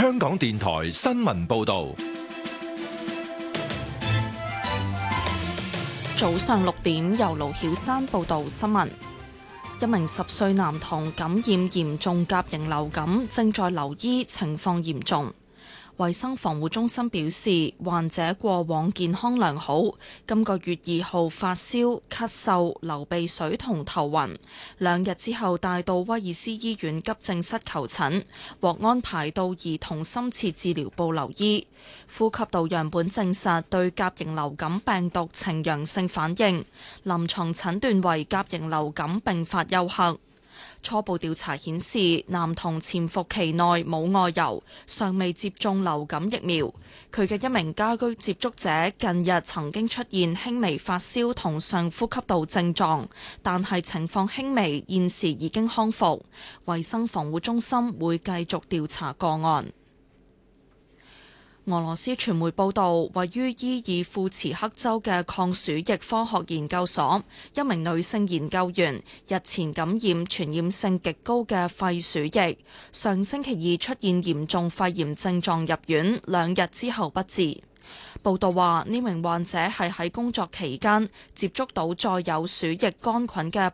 香港電台新聞報道。 早上6點，由盧曉珊報道新聞。一名10歲男童感染嚴重甲型流感，正在留醫，情況嚴重。衛生防護中心表示，患者過往健康良好，今個月2號發燒、咳嗽、流鼻水同頭暈，2日之後帶到威爾斯醫院急症室求診，獲安排到兒童深切治療部留醫。呼吸道樣本證實對甲型流感病毒呈陽性反應，臨床診斷為甲型流感並發休克。初步調查顯示，男童潛伏期內冇外遊，尚未接種流感疫苗。佢嘅一名家居接觸者近日曾經出現輕微發燒同上呼吸道症狀，但係情況輕微，現時已經康復。衛生防護中心會繼續調查個案。俄羅斯傳媒報道，位於伊爾庫茨克州嘅抗鼠疫科學研究所，一名女性研究員日前感染傳染性極高嘅肺鼠疫，上星期二出現嚴重肺炎症狀入院，2日之後不治。報道話，呢名患者係喺工作期間接觸到載有鼠疫桿菌嘅